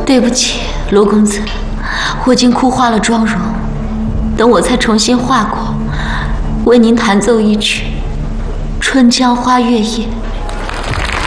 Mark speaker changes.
Speaker 1: 对不起，罗公子，我已经哭花了妆容，等我再重新化过，为您弹奏一曲《春江花月夜》。